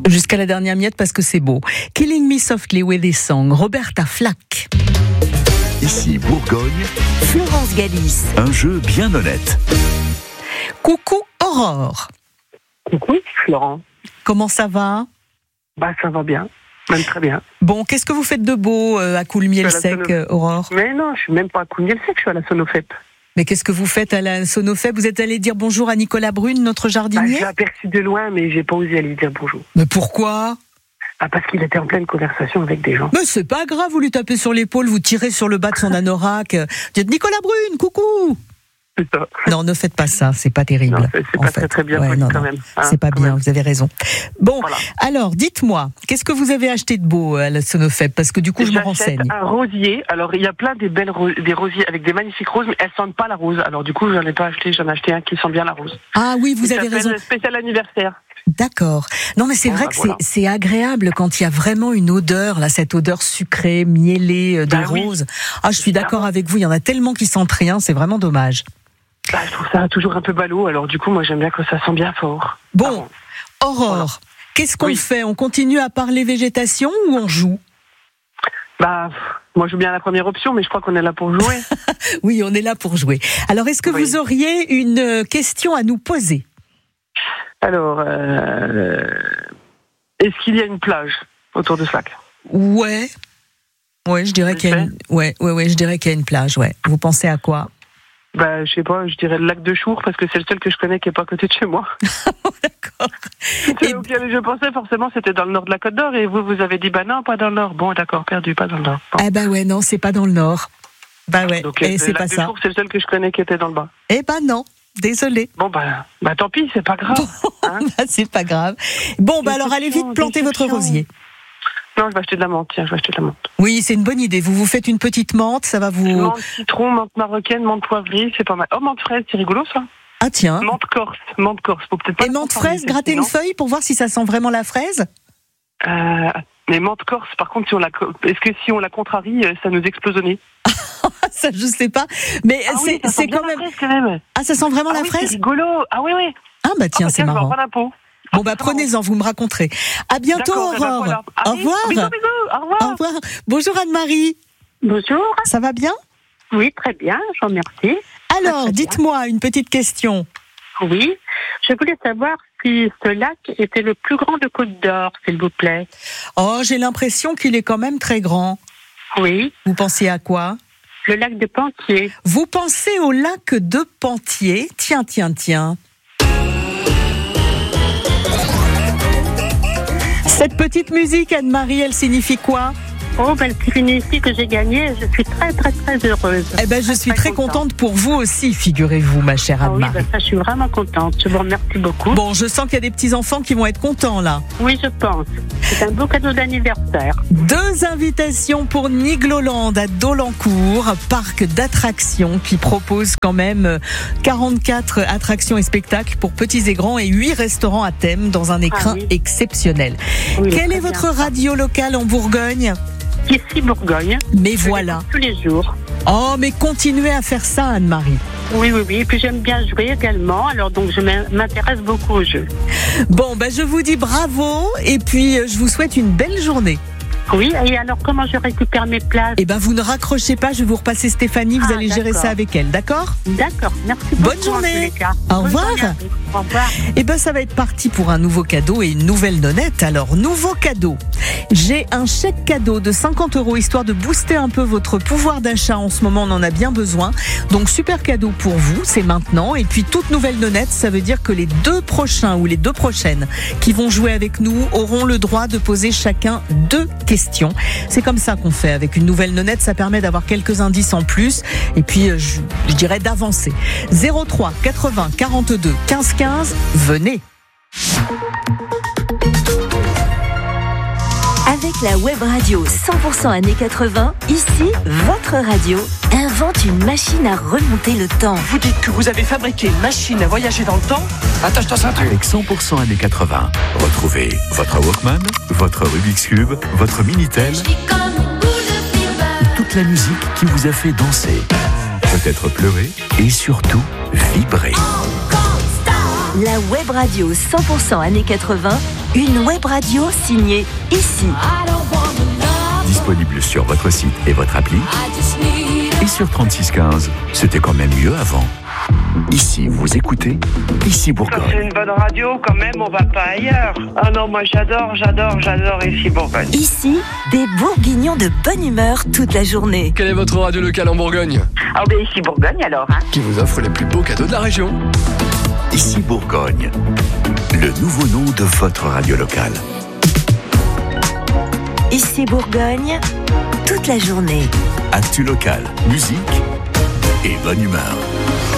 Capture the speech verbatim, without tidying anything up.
Jusqu'à la dernière miette parce que c'est beau. Killing Me Softly with a Song, Roberta Flack. Ici Bourgogne, Florence Galis. un jeu bien honnête. Coucou Aurore. Coucou, Florent. Comment ça va? Bah, ça va bien, même très bien. Bon, qu'est-ce que vous faites de beau euh, à Coulmiers-le-Sec, sono... euh, Aurore? Mais non, je suis même pas à Coulmiers-le-Sec, je suis à la Sonofep. Mais qu'est-ce que vous faites à la Sonofep? Vous êtes allé dire bonjour à Nicolas Brune, notre Bah, jardinier? je l'ai aperçu de loin, mais j'ai pas osé aller dire bonjour. Mais pourquoi? Ah, parce qu'il était en pleine conversation avec des gens. Mais c'est pas grave, vous lui tapez sur l'épaule, vous tirez sur le bas de son anorak. euh, Dites Nicolas Brune, coucou! C'est ça. Non, ne faites pas ça, c'est pas terrible. Non, c'est, c'est pas en fait. très, très bien Ouais, poli non, quand non, même. Hein, c'est pas quand bien, même. vous avez raison. Bon, Voilà. alors, dites-moi, qu'est-ce que vous avez acheté de beau à la Sonofep? Parce que du coup, je me J'achète renseigne. un rosier. Alors, il y a plein des belles ro- des rosiers avec des magnifiques roses, mais elles sentent pas la rose. Alors, du coup, j'en ai pas acheté. J'en ai acheté un qui sent bien la rose. Ah oui, vous Il avez s'appelle raison. Spécial anniversaire. D'accord. Non, mais c'est Bon, vrai bah, que voilà. c'est, c'est agréable quand il y a vraiment une odeur, là, cette odeur sucrée, mielée euh, de Bah oui. rose. Ah, je suis d'accord avec vous. Il y en a tellement qui sentent rien, c'est vraiment dommage. Bah, je trouve ça toujours un peu ballot. Alors, du coup, moi, j'aime bien que ça sent bien fort. Bon, Aurore, Voilà. qu'est-ce qu'on Oui. fait? On continue à parler végétation ou on joue? Bah, pff, moi, je veux bien la première option, mais je crois qu'on est là pour jouer. Oui, on est là pour jouer. Alors, est-ce que Oui. vous auriez une euh, question à nous poser? Alors, euh, est-ce qu'il y a une plage autour de Slack? Ouais. Ouais, je dirais Tu qu'il y a sais une... ouais, ouais, ouais, je dirais qu'il y a une plage, ouais. Vous pensez à quoi? Bah, je sais pas, je dirais le lac de Chour, parce que c'est le seul que je connais qui est pas à côté de chez moi. D'accord. C'est Et- auquel je pensais, forcément, c'était dans le nord de la Côte d'Or, et vous, vous avez dit, bah non, pas dans le nord. Bon, d'accord, perdu, pas dans le nord. Bon. Eh ben ouais, non, c'est pas dans le nord. Bah ouais, Donc, et euh, le c'est lac pas de ça. Chour, c'est le seul que je connais qui était dans le bas. Eh ben non, désolé. Bon, bah, bah tant pis, c'est pas grave. Hein. Bah, c'est pas grave. Bon, bah alors allez vite Déception, planter votre déception. rosier. Non, je vais acheter de la menthe, tiens, je vais acheter de la menthe. Oui, c'est une bonne idée. Vous vous faites une petite menthe, ça va vous... Menthe citron, menthe marocaine, menthe poivrée, c'est pas mal. Oh, menthe fraise, c'est rigolo, ça. Ah tiens. Menthe corse, menthe corse, faut peut-être pas Et la menthe confondre, fraise, celle-ci, gratter une non feuille pour voir si ça sent vraiment la fraise? Euh, mais menthe corse, par contre, si on la, est-ce que si on la contrarie, euh, ça nous explose au nez? Ça, je sais pas. Mais Ah c'est oui, ça c'est sent bien quand la même... fraise, quand même. Ah, ça sent vraiment Ah la oui, c'est fraise? rigolo. Ah oui, oui. Ah bah tiens, Ah, bah, c'est tiens, je vais en marrant. prendre un pot. Bon bah prenez-en, vous me raconterez. À bientôt, D'accord, eh ben, Aurore. voilà. Au Allez, revoir. Bisous, bisous. Au revoir. Au revoir. Bonjour Anne-Marie. Bonjour. Ça va bien? Oui, très bien, je vous remercie. Alors, très bien. dites-moi une petite question. Oui, je voulais savoir si ce lac était le plus grand de Côte d'Or, s'il vous plaît. Oh, j'ai l'impression qu'il est quand même très grand. Oui, Vous pensez à quoi? le lac de Pentier. Vous pensez au lac de Pentier? Tiens, tiens, tiens. Cette petite musique, Anne-Marie, elle signifie quoi? Oh, ben, c'est une ici que j'ai gagné, je suis très, très, très heureuse. Eh ben, je suis très contente contente. pour vous aussi, figurez-vous, ma chère Ah oui, Anne-Marie. ben, ça, je suis vraiment contente. Je vous remercie beaucoup. Bon, je sens qu'il y a des petits-enfants qui vont être contents, là. Oui, je pense. C'est un beau cadeau d'anniversaire. Deux invitations pour Nigloland à Dolencourt, parc d'attractions qui propose quand même quarante-quatre attractions et spectacles pour petits et grands et huit restaurants à thème dans un écrin Ah oui. exceptionnel. Oui, Quelle très est votre bien. radio locale en Bourgogne? Ici, Bourgogne. Mais Je voilà. l'écoute tous les jours. Oh, mais continuez à faire ça, Anne-Marie. Oui, oui, oui. Et puis j'aime bien jouer également, alors donc je m'in- m'intéresse beaucoup au jeu. Bon, ben je vous dis bravo et puis euh, je vous souhaite une belle journée. Oui, et alors comment je récupère mes places? Eh ben, vous ne raccrochez pas, je vais vous repasser Stéphanie, vous Ah, allez gérer d'accord. ça avec elle, d'accord? D'accord, merci Bonne beaucoup. en journée. tous les cas. Au Bonne revoir. journée à vous. Au revoir. Eh ben, ça va être parti pour un nouveau cadeau et une nouvelle nonnette. Alors, nouveau cadeau. J'ai un chèque cadeau de cinquante euros histoire de booster un peu votre pouvoir d'achat. En ce moment, on en a bien besoin. Donc, super cadeau pour vous, c'est maintenant. Et puis, toute nouvelle nonnette, ça veut dire que les deux prochains ou les deux prochaines qui vont jouer avec nous auront le droit de poser chacun deux questions. C'est comme ça qu'on fait avec une nouvelle nonnette. Ça permet d'avoir quelques indices en plus. Et puis, euh, je, je dirais d'avancer. zéro trois quatre-vingts quarante-deux quinze quinze, venez. Avec la web radio cent pour cent années quatre-vingts, ici, votre radio invente une machine à remonter le temps. Vous dites que vous avez fabriqué une machine à voyager dans le temps? Attache ta ceinture. Avec cent pour cent années quatre-vingts, retrouvez votre Walkman, votre Rubik's Cube, votre Minitel, toute la musique qui vous a fait danser, peut-être pleurer et surtout vibrer. La web radio cent pour cent années quatre-vingts, Une web radio signée Ici. Disponible sur votre site et votre appli. Et sur trente-six quinze, c'était quand même mieux avant. Ici, vous écoutez Ici C'est Bourgogne. une bonne radio quand même, on va pas ailleurs. Ah non, moi j'adore, j'adore, j'adore ici Bourgogne. Ici, des bourguignons de bonne humeur toute la journée. Quelle est votre radio locale en Bourgogne? Ah ben ici Bourgogne alors. Hein. Qui vous offre les plus beaux cadeaux de la région. Ici Bourgogne. Le nouveau nom de votre radio locale. Ici Bourgogne, toute la journée. Actu local, musique et bonne humeur.